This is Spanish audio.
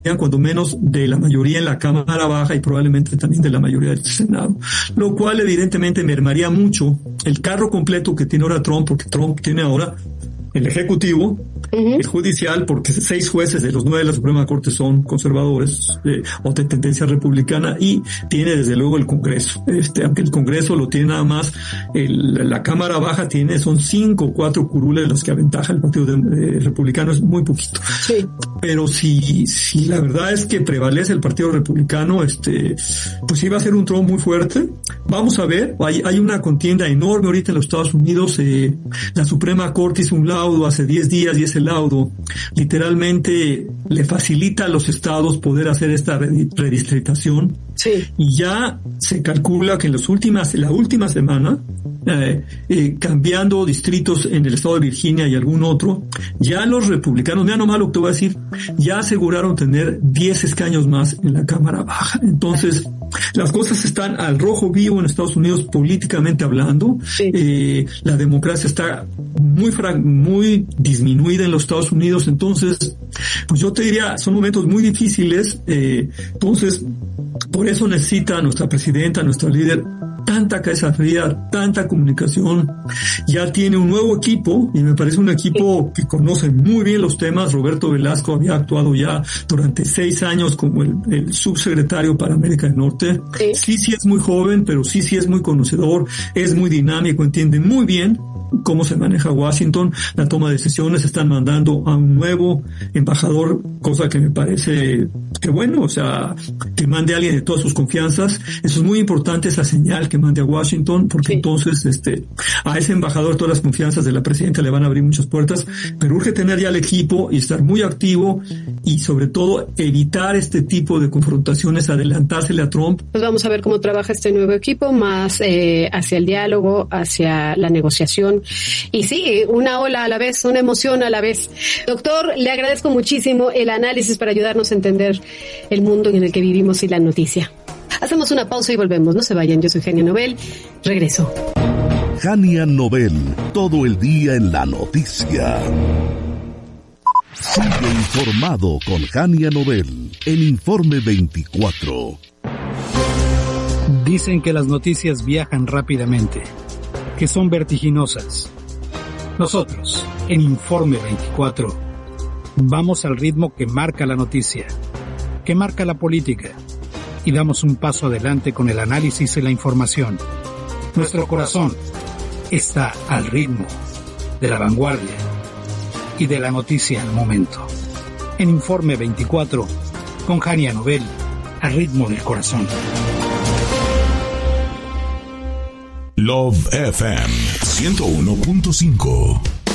cuando menos de la mayoría en la Cámara Baja y probablemente también de la mayoría del Senado, lo cual evidentemente mermaría mucho el carro completo que tiene ahora Trump, porque Trump tiene ahora el Ejecutivo, el Judicial, porque 6 jueces de los 9 de la Suprema Corte son conservadores o de tendencia republicana, y tiene desde luego el Congreso. Aunque el Congreso lo tiene nada más, la Cámara Baja son 5 o 4 curules los que aventaja el Partido Republicano, es muy poquito. Sí. Pero si la verdad es que prevalece el Partido Republicano, pues sí va a ser un Trump muy fuerte. Vamos a ver, hay una contienda enorme ahorita en los Estados Unidos. La Suprema Corte hizo un laudo hace 10 días y ese laudo literalmente le facilita a los estados poder hacer esta redistritación. Sí. Y ya se calcula que en la última semana, cambiando distritos en el estado de Virginia y algún otro, ya los republicanos, mira nomás lo que te voy a decir, ya aseguraron tener 10 escaños más en la Cámara Baja. Entonces, las cosas están al rojo vivo en Estados Unidos políticamente hablando. Sí. La democracia está muy disminuida en los Estados Unidos. Entonces, pues yo te diría, son momentos muy difíciles. Entonces, por eso necesita nuestra presidenta, nuestra líder, tanta cabeza fría, tanta comunicación. Ya tiene un nuevo equipo, y me parece un equipo que conoce muy bien los temas. Roberto Velasco había actuado ya durante 6 años como el subsecretario para América del Norte. Sí es muy joven, pero sí es muy conocedor, es muy dinámico, entiende muy bien cómo se maneja Washington, la toma de decisiones. Están mandando a un nuevo embajador, cosa que me parece que bueno, o sea, que mande a alguien de todas sus confianzas. Eso es muy importante, esa señal que mande a Washington, porque entonces a ese embajador todas las confianzas de la presidenta le van a abrir muchas puertas, pero urge tener ya el equipo y estar muy activo y sobre todo evitar este tipo de confrontaciones, adelantársele a Trump. Pues vamos a ver cómo trabaja este nuevo equipo, más hacia el diálogo, hacia la negociación. Y sí, una ola a la vez, una emoción a la vez. Doctor, le agradezco muchísimo el análisis para ayudarnos a entender el mundo en el que vivimos y la noticia. Hacemos una pausa y volvemos. No se vayan, yo soy Jania Nobel. Regreso. Jania Nobel, todo el día en la noticia. Sigue informado con Jania Nobel en Informe 24. Dicen que las noticias viajan rápidamente, que son vertiginosas. Nosotros, en Informe 24, vamos al ritmo que marca la noticia, que marca la política, y damos un paso adelante con el análisis y la información. Nuestro corazón está al ritmo de la vanguardia y de la noticia al momento. En Informe 24, con Jania Nobel, al ritmo del corazón. Love FM 101.5